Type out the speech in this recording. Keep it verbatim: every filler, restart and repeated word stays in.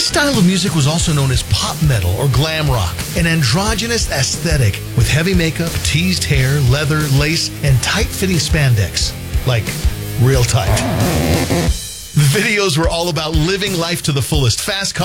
This style of music was also known as pop metal or glam rock, an androgynous aesthetic with heavy makeup, teased hair, leather, lace, and tight-fitting spandex. Like, real tight. The videos were all about living life to the fullest, fast